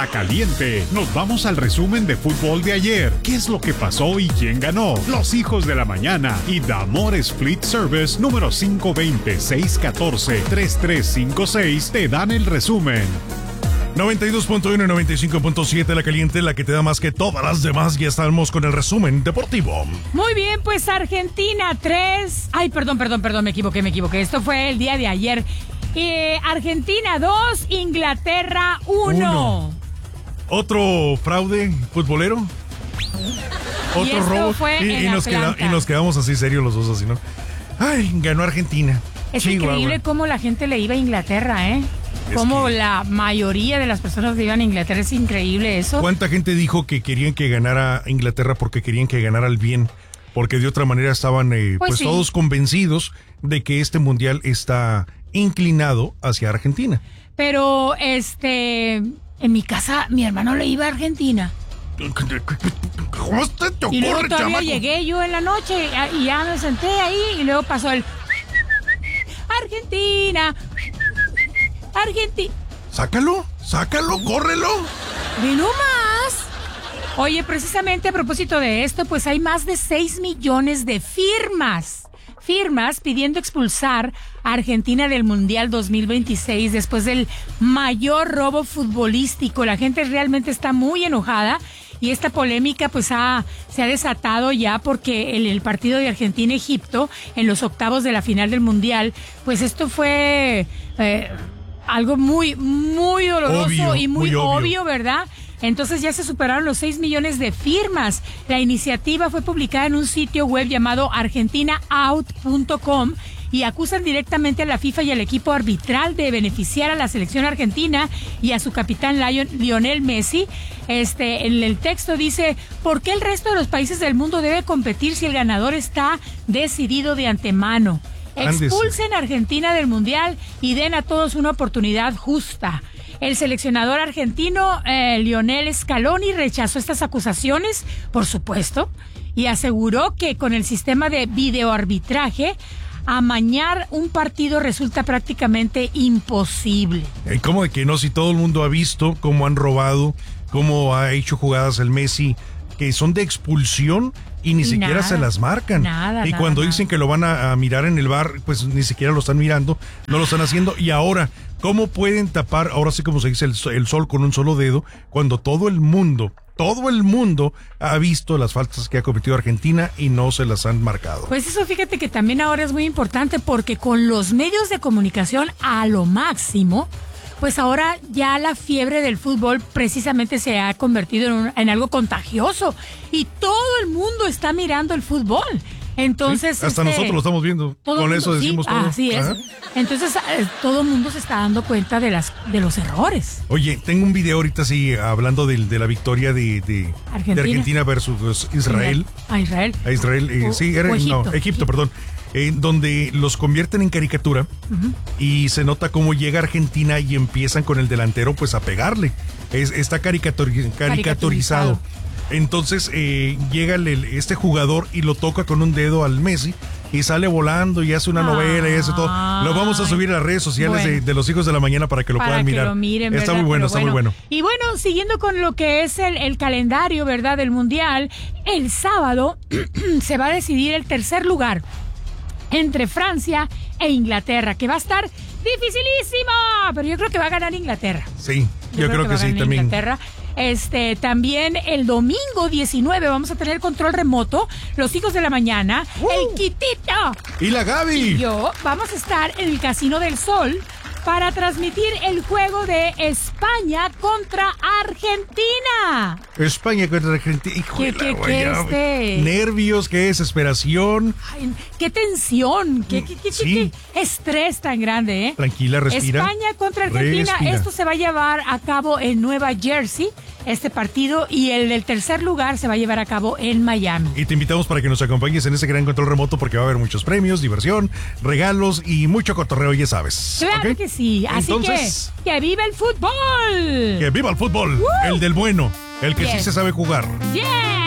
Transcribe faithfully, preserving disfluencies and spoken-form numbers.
La Caliente. Nos vamos al resumen de fútbol de ayer. ¿Qué es lo que pasó y quién ganó? Los hijos de la mañana y Damores Fleet Service número cinco dos cero, seis uno cuatro, tres tres cinco seis te dan el resumen. noventa y dos punto uno y noventa y cinco punto siete La Caliente, la que te da más que todas las demás. Ya estamos con el resumen deportivo. Muy bien, pues Argentina tres. Ay, perdón, perdón, perdón, me equivoqué, me equivoqué. Esto fue el día de ayer. Eh, Argentina dos, Inglaterra uno. ¿Otro fraude futbolero? ¿Otro y esto robo? Fue y, en y, nos queda, y nos quedamos así serios los dos, así, ¿no? Ay, ganó Argentina. Es Chihuahua. increíble cómo la gente le iba a Inglaterra, ¿eh? Como que... la mayoría de las personas que iban a Inglaterra, es increíble eso. ¿Cuánta gente dijo que querían que ganara Inglaterra porque querían que ganara el bien? Porque de otra manera estaban eh, pues, pues sí. todos convencidos de que este mundial está inclinado hacia Argentina. Pero, este, en mi casa, mi hermano le iba a Argentina. ¿Cómo te, te ocurre, y luego todavía chamaco? Llegué yo en la noche y ya me senté ahí y luego pasó el Argentina, Argentina. Sácalo, sácalo, córrelo. Ve nomás. Oye, precisamente a propósito de esto, pues hay más de seis millones de firmas. Firmas pidiendo expulsar a Argentina del Mundial dos mil veintiséis después del mayor robo futbolístico. La gente realmente está muy enojada y esta polémica pues ha, se ha desatado ya porque el, el partido de Argentina-Egipto en los octavos de la final del Mundial, pues esto fue eh, algo muy, muy doloroso obvio, y muy, muy obvio. obvio, ¿verdad? Entonces ya se superaron los seis millones de firmas. La iniciativa fue publicada en un sitio web llamado argentina out punto com y acusan directamente a la FIFA y al equipo arbitral de beneficiar a la selección argentina y a su capitán Lion, Lionel Messi. Este, en el texto dice, ¿por qué el resto de los países del mundo debe competir si el ganador está decidido de antemano? Expulsen a Argentina del Mundial y den a todos una oportunidad justa. El seleccionador argentino eh, Lionel Scaloni rechazó estas acusaciones, por supuesto, y aseguró que con el sistema de videoarbitraje, amañar un partido resulta prácticamente imposible. ¿Cómo de que no? Si todo el mundo ha visto cómo han robado, cómo ha hecho jugadas el Messi, que son de expulsión y ni y siquiera nada, se las marcan. Nada, y nada, cuando nada. dicen que lo van a, a mirar en el bar, pues ni siquiera lo están mirando, no lo están haciendo. Y ahora, ¿cómo pueden tapar, ahora sí como se dice, el, el sol con un solo dedo, cuando todo el mundo, todo el mundo ha visto las faltas que ha cometido Argentina y no se las han marcado? Pues eso, fíjate que también ahora es muy importante porque con los medios de comunicación a lo máximo, pues ahora ya la fiebre del fútbol precisamente se ha convertido en, un, en algo contagioso y todo el mundo está mirando el fútbol. Entonces, sí, hasta este, nosotros lo estamos viendo. Con mundo, eso decimos sí, todo. Así es. Ajá. Entonces, eh, todo el mundo se está dando cuenta de las de los errores. Oye, tengo un video ahorita sí hablando de, de la victoria de, de, Argentina. de Argentina versus Israel. A Israel. A Israel, eh, o, sí, era, Egipto. no, Egipto, perdón. Eh, donde los convierten en caricatura uh-huh. y se nota cómo llega Argentina y empiezan con el delantero pues a pegarle. Es, está caricatur- caricaturizado. Entonces eh, llega el, el, este jugador y lo toca con un dedo al Messi y sale volando y hace una ah, novela y hace todo. Lo vamos a subir a las redes sociales bueno, de, de los hijos de la mañana para que lo para puedan que mirar. Lo miren, está ¿verdad? muy bueno, Pero está bueno. muy bueno. Y bueno, siguiendo con lo que es el, el calendario, ¿verdad? Del Mundial, el sábado se va a decidir el tercer lugar entre Francia e Inglaterra, que va a estar dificilísima, pero yo creo que va a ganar Inglaterra. Sí, yo, yo creo, creo que, que sí también. Inglaterra. Este, también el domingo diecinueve vamos a tener control remoto, los hijos de la mañana, uh, el Quitito y la Gaby y yo vamos a estar en el Casino del Sol para transmitir el juego de España contra Argentina. España contra Argentina. ¿Qué, qué, qué este? Nervios, qué desesperación. Ay, qué tensión, qué, qué, qué, sí. qué estrés tan grande, ¿eh? Tranquila, respira. España contra Argentina. Respira. Esto se va a llevar a cabo en Nueva Jersey, este partido, y el del tercer lugar se va a llevar a cabo en Miami. Y te invitamos para que nos acompañes en ese gran control remoto porque va a haber muchos premios, diversión, regalos y mucho cotorreo, ya sabes. Claro ¿okay? que sí. Así Entonces, que, que viva el fútbol. Que viva el fútbol, uh. el del bueno, el que yeah. sí se sabe jugar. ¡Yeah!